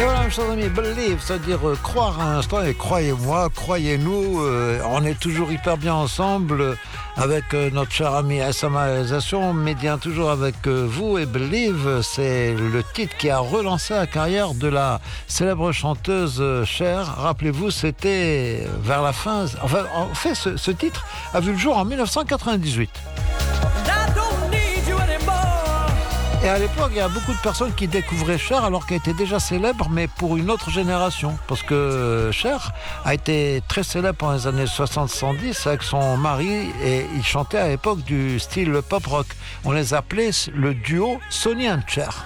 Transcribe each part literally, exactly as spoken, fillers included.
Et voilà, mes chers amis, believe, c'est-à-dire euh, croire à un instant, et croyez-moi, croyez-nous, euh, on est toujours hyper bien ensemble euh, avec euh, notre cher ami S M A mais bien toujours avec euh, vous. Et Believe, c'est le titre qui a relancé la carrière de la célèbre chanteuse euh, Cher. Rappelez-vous, c'était vers la fin, enfin, en fait, ce, ce titre a vu le jour en dix-neuf cent quatre-vingt-dix-huit. Et à l'époque, il y a beaucoup de personnes qui découvraient Cher alors qu'elle était déjà célèbre, mais pour une autre génération. Parce que Cher a été très célèbre pendant les années soixante soixante-dix avec son mari et ils chantaient à l'époque du style pop rock. On les appelait le duo Sonny and Cher.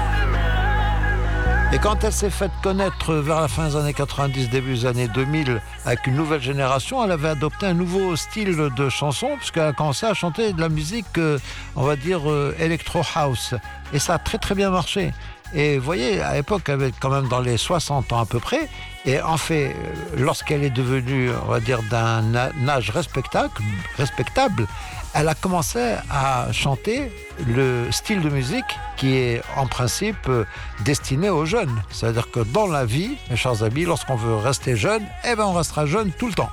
Et quand elle s'est faite connaître vers la fin des années quatre-vingt-dix, début des années deux mille, avec une nouvelle génération, elle avait adopté un nouveau style de chanson, puisqu'elle a commencé à chanter de la musique, euh, on va dire, euh, electro house. Et ça a très très bien marché. Et vous voyez, à l'époque, elle avait quand même dans les soixante ans à peu près. Et en fait, lorsqu'elle est devenue, on va dire, d'un âge respectable, respectable, elle a commencé à chanter le style de musique qui est en principe destiné aux jeunes. C'est-à-dire que dans la vie, mes chers amis, lorsqu'on veut rester jeune, eh ben on restera jeune tout le temps.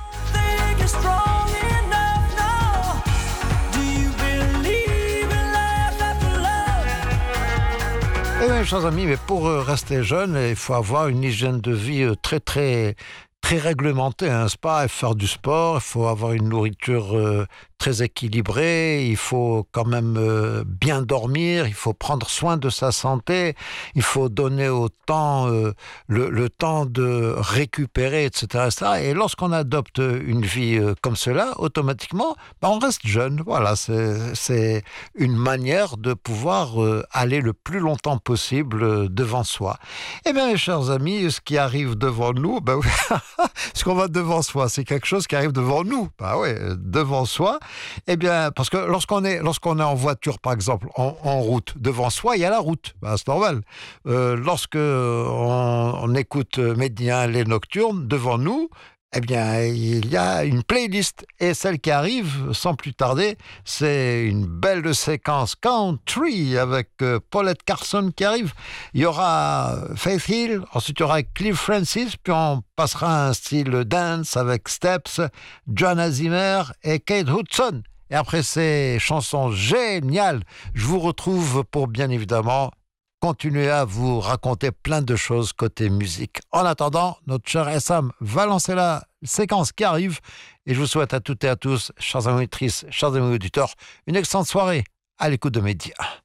Eh bien, chers amis, mais pour rester jeune, il faut avoir une hygiène de vie très, très, très réglementée, hein, c'est pas faire du sport, il faut avoir une nourriture euh, très équilibrée, il faut quand même euh, bien dormir, il faut prendre soin de sa santé, il faut donner au temps euh, le, le temps de récupérer, et cetera, et cetera. Et lorsqu'on adopte une vie euh, comme cela, automatiquement, ben, on reste jeune. Voilà, c'est, c'est une manière de pouvoir euh, aller le plus longtemps possible euh, devant soi. Eh bien, mes chers amis, ce qui arrive devant nous, ben oui, ce qu'on va devant soi, c'est quelque chose qui arrive devant nous. Ben oui, devant soi. Eh bien, parce que lorsqu'on est, lorsqu'on est en voiture, par exemple, en, en route, devant soi, il y a la route. Ben, c'est normal. Euh, lorsque on, on écoute Médien, les Nocturnes, devant nous, eh bien, il y a une playlist. Et celle qui arrive, sans plus tarder, c'est une belle séquence country avec euh, Paulette Carson qui arrive. Il y aura Faith Hill, ensuite il y aura Cliff Francis, puis on passera à un style dance avec Steps, Joanna Zimmer et Kate Hudson. Et après ces chansons géniales, je vous retrouve pour bien évidemment continuer à vous raconter plein de choses côté musique. En attendant, notre cher Essam va lancer la séquence qui arrive et je vous souhaite à toutes et à tous, chers amis auditrices, chers amis auditeurs, une excellente soirée à l'écoute de Média.